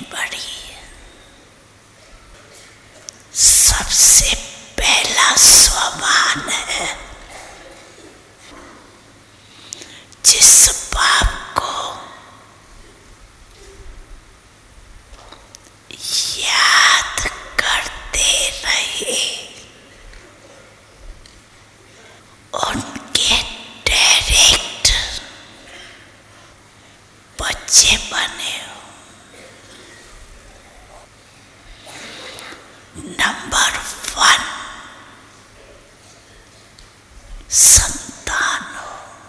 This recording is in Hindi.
बड़ी। सबसे पहला स्वमान है, जिस बाप को याद करते रहे उनके डायरेक्ट बच्चे बने हो।